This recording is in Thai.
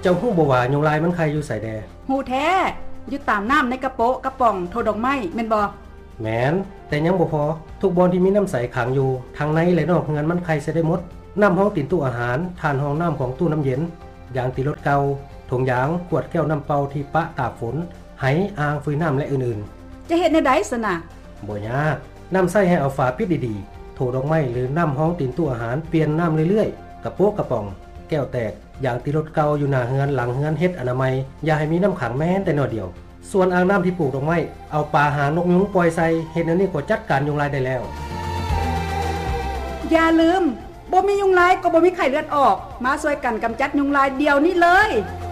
จ้าฮู้บ่ว่ายุงลายมันไข่อยู่ไสแดฮู้แท้อยู่ตามน้ำในกระโปะกระป๋องโทดอกไม้แม่นบ่แม่นแต่ยังบ่พอทุกบ่อนที่มีน้ำใสขังอยู่ทางในและนอกเฮือนมันไข่ใส่ได้หมดน้ำห้องติ่นตู้อาหารทานห้องน้ำของตู้น้ำเย็นยางติรถเก่าถุงยางขวดแก้วน้ำเปล่าที่ปะตากฝนไหอ่างฟืนน้ำและอื่นๆจะเฮ็ดแนวใดซะน่ะบ่ยากน้ำใส่ให้เอาฝาปิดดีๆโถดอกไม้หรือน้ำห้องติ่นตู้อาหารเปลี่ยนน้ำเรื่อยๆกระโปะกระป๋องแก้วแตกอย่างติรถเก่าอยู่หน้าเฮือนหลังเฮือนเฮ็ดอนามัยอย่าให้มีน้ำขังแม้แต่น้อยเดียวส่วนอ่างน้ำที่ปลูกดอกไม้เอาปลาหางนกยุงปล่อยใส่เฮ็ดอันนี้ก็จัดการยุงลายได้แล้วอย่าลืมบ่มียุงลายก็บ่มีไข้เลือดออกมาช่วยกันกำจัดยุงลายเดี๋ยวนี้เลย